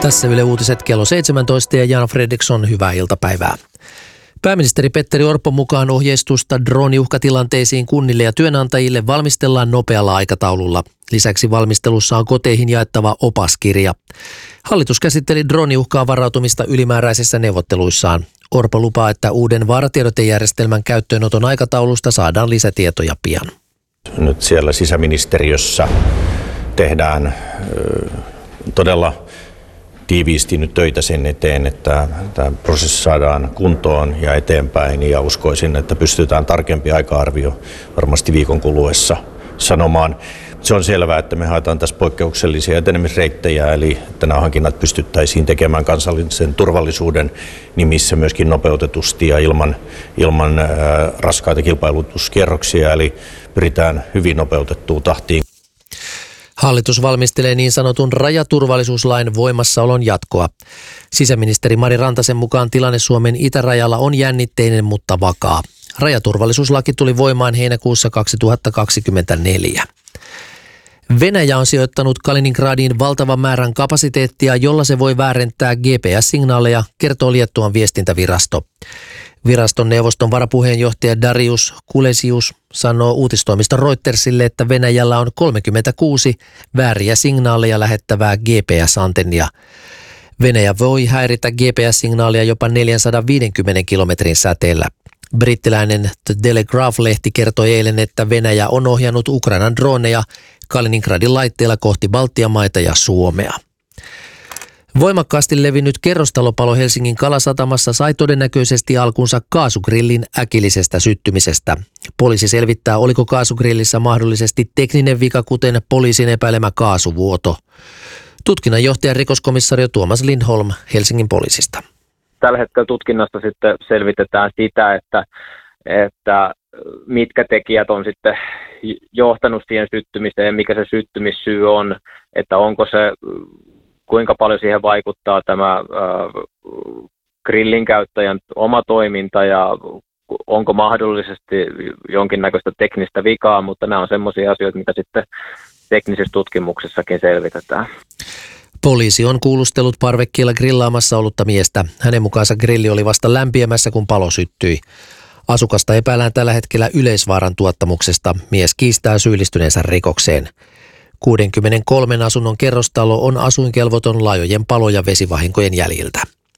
Tässä Yle Uutiset kello 17 ja Jan Fredriksson, hyvää iltapäivää. Pääministeri Petteri Orpon mukaan ohjeistusta drooniuhkatilanteisiin kunnille ja työnantajille valmistellaan nopealla aikataululla. Lisäksi valmistelussa on koteihin jaettava opaskirja. Hallitus käsitteli drooniuhkaan varautumista ylimääräisissä neuvotteluissaan. Orpo lupaa, että uuden vaaratiedotejärjestelmän käyttöönoton aikataulusta saadaan lisätietoja pian. Nyt siellä sisäministeriössä tehdään todella tiiviisti nyt töitä sen eteen, että tämä prosessi saadaan kuntoon ja eteenpäin, ja uskoisin, että pystytään tarkempi aika-arvio varmasti viikon kuluessa sanomaan. Se on selvää, että me haetaan tässä poikkeuksellisia etenemisreittejä, eli että nämä hankinnat pystyttäisiin tekemään kansallisen turvallisuuden nimissä myöskin nopeutetusti ja ilman raskaita kilpailutuskierroksia, eli pyritään hyvin nopeutettuun tahtiin. Hallitus valmistelee niin sanotun rajaturvallisuuslain voimassaolon jatkoa. Sisäministeri Mari Rantasen mukaan tilanne Suomen itärajalla on jännitteinen, mutta vakaa. Rajaturvallisuuslaki tuli voimaan heinäkuussa 2024. Venäjä on sijoittanut Kaliningradiin valtavan määrän kapasiteettia, jolla se voi väärentää GPS-signaaleja, kertoo Liettuan viestintävirasto. Viraston neuvoston varapuheenjohtaja Darius Kulesius sanoo uutistoimisto Reutersille, että Venäjällä on 36 vääriä signaaleja lähettävää GPS-antennia. Venäjä voi häiritä GPS-signaalia jopa 450 kilometrin säteellä. Brittiläinen The Telegraph-lehti kertoi eilen, että Venäjä on ohjannut Ukrainan droneja Kaliningradin laitteella kohti Baltian maita ja Suomea. Voimakkaasti levinnyt kerrostalopalo Helsingin Kalasatamassa sai todennäköisesti alkunsa kaasugrillin äkillisestä syttymisestä. Poliisi selvittää, oliko kaasugrillissä mahdollisesti tekninen vika, kuten poliisin epäilemä kaasuvuoto. Tutkinnanjohtaja rikoskomissario Tuomas Lindholm Helsingin poliisista. Tällä hetkellä tutkinnasta sitten selvitetään sitä, että mitkä tekijät on sitten johtanut siihen syttymiseen ja mikä se syttymissyy on, että onko se, kuinka paljon siihen vaikuttaa tämä grillin käyttäjän oma toiminta ja onko mahdollisesti jonkinnäköistä teknistä vikaa, mutta nämä on semmoisia asioita, mitä sitten teknisessä tutkimuksessakin selvitetään. Poliisi on kuulustellut parvekkeella grillaamassa ollutta miestä. Hänen mukaansa grilli oli vasta lämpiämässä, kun palo syttyi. Asukasta epäillään tällä hetkellä yleisvaaran tuottamuksesta. Mies kiistää syyllistyneensä rikokseen. 63 asunnon kerrostalo on asuinkelvoton laajojen palo- ja vesivahinkojen jäljiltä.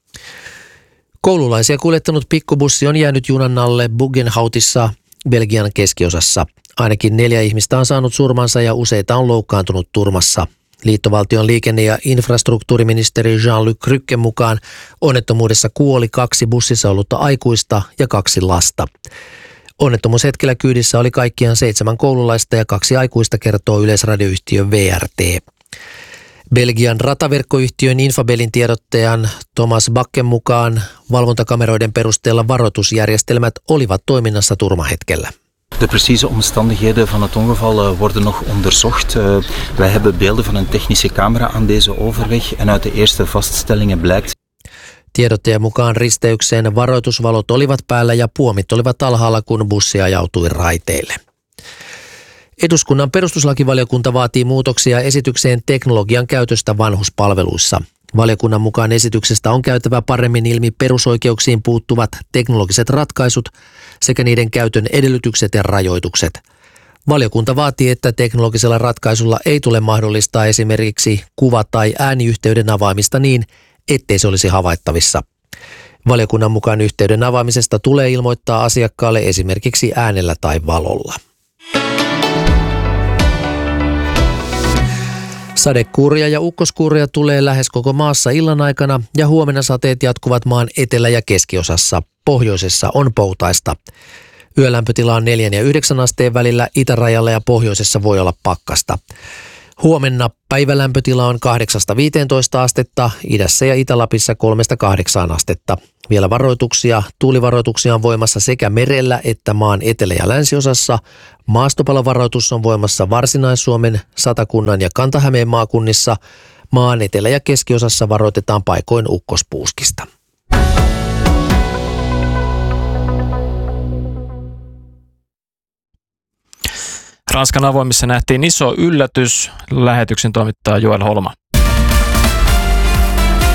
Koululaisia kuljettanut pikkubussi on jäänyt junan alle Buggenhoutissa Belgian keskiosassa. Ainakin 4 ihmistä on saanut surmansa ja useita on loukkaantunut turmassa. Liittovaltion liikenne- ja infrastruktuuriministeri Jean-Luc Crucken mukaan onnettomuudessa kuoli 2 bussissa ollutta aikuista ja 2 lasta. Onnettomuushetkellä kyydissä oli kaikkiaan 7 koululaista ja 2 aikuista, kertoo yleisradioyhtiö VRT. Belgian rataverkkoyhtiön Infabelin tiedottajan Thomas Bakken mukaan valvontakameroiden perusteella varoitusjärjestelmät olivat toiminnassa turmahetkellä. De precieze omstandigheden van het ongeval worden nog onderzocht. Wij hebben beelden van een technische camera aan deze overweg en uit de eerste vaststellingen blijkt. Tiedottajan mukaan risteykseen varoitusvalot olivat päällä ja puomit olivat alhaalla, kun bussi ajautui raiteille. Eduskunnan perustuslakivaliokunta vaatii muutoksia esitykseen teknologian käytöstä vanhuspalveluissa. Valiokunnan mukaan esityksestä on käytävä paremmin ilmi perusoikeuksiin puuttuvat teknologiset ratkaisut sekä niiden käytön edellytykset ja rajoitukset. Valiokunta vaatii, että teknologisella ratkaisulla ei tule mahdollistaa esimerkiksi kuva- tai ääniyhteyden avaamista niin, ettei se olisi havaittavissa. Valiokunnan mukaan yhteyden avaamisesta tulee ilmoittaa asiakkaalle esimerkiksi äänellä tai valolla. Sadekuuria ja ukkoskuuria tulee lähes koko maassa illan aikana ja huomenna sateet jatkuvat maan etelä- ja keskiosassa. Pohjoisessa on poutaista. Yölämpötila on 4 ja 9 asteen välillä, itärajalla ja pohjoisessa voi olla pakkasta. Huomenna päivälämpötila on 8-15 astetta, idässä ja Itä-Lapissa 3-8 astetta. Vielä tuulivaroituksia on voimassa sekä merellä että maan etelä- ja länsiosassa. Maastopalovaroitus on voimassa Varsinais-Suomen, Satakunnan ja Kanta-Hämeen maakunnissa. Maan etelä- ja keskiosassa varoitetaan paikoin ukkospuuskista. Ranskan avoimissa nähtiin iso yllätys. Lähetyksen toimittaa Joel Holma.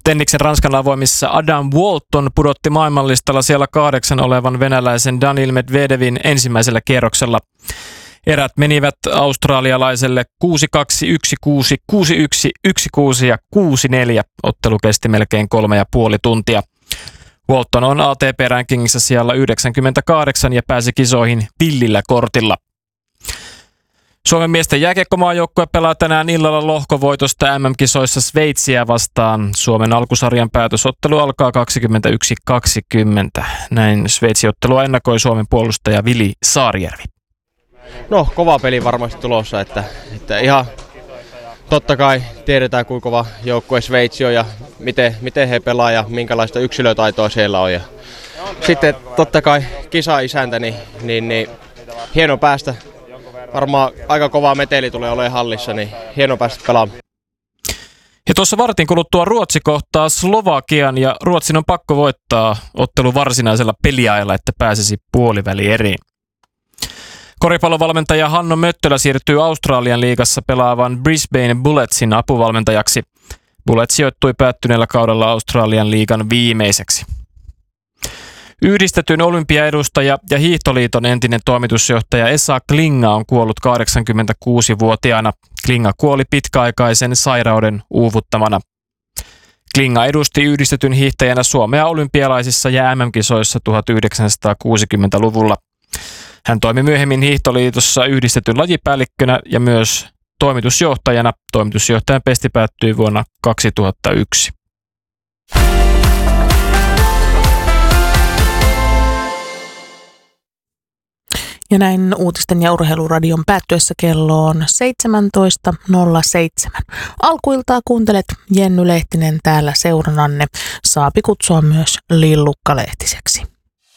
Tenniksen Ranskan avoimissa Adam Walton pudotti maailmanlistalla siellä 8 olevan venäläisen Daniil Medvedevin ensimmäisellä kierroksella. Erät menivät australialaiselle 6-2, 1-6, 6-1, 1-6 ja 6-4. Ottelu kesti melkein 3,5 tuntia. Walton on ATP-rankingissa siellä 98 ja pääsi kisoihin villillä kortilla. Suomen miesten jääkiekkomaajoukkue pelaa tänään illalla lohkovoitosta MM-kisoissa Sveitsiä vastaan. Suomen alkusarjan päätösottelu alkaa 21:20. Näin Sveitsi-ottelua ennakoi Suomen puolustaja Vili Saarijärvi. No, kova peli varmasti tulossa, että ihan totta kai tiedetään kuinka kova joukkue Sveitsi on ja miten he pelaa ja minkälaista yksilötaitoa siellä on. Ja sitten totta kai kisa-isäntä, niin hieno päästä. Varmaan aika kova meteli tulee olemaan hallissa, niin hieno päästä pelaamaan. Ja tuossa vartin kuluttua Ruotsi kohtaa Slovakian ja Ruotsin on pakko voittaa ottelu varsinaisella peliajalla, että pääsisi puolivälieriin. Koripallovalmentaja Hanno Möttölä siirtyy Australian liigassa pelaavan Brisbane Bulletsin apuvalmentajaksi. Bullets sijoittui päättyneellä kaudella Australian liigan viimeiseksi. Yhdistetyn olympiaedustaja ja Hiihtoliiton entinen toimitusjohtaja Esa Klinga on kuollut 86-vuotiaana. Klinga kuoli pitkäaikaisen sairauden uuvuttamana. Klinga edusti yhdistetyn hiihtäjänä Suomea olympialaisissa ja MM-kisoissa 1960-luvulla. Hän toimi myöhemmin Hiihtoliitossa yhdistetyn lajipäällikkönä ja myös toimitusjohtajana. Toimitusjohtajan pesti päättyi vuonna 2001. Ja näin uutisten ja urheiluradion päättyessä kello on 17.07. Alkuiltaa kuuntelet Jenny Lehtinen täällä seurannanne. Saapi kutsua myös Lillukka Lehtiseksi.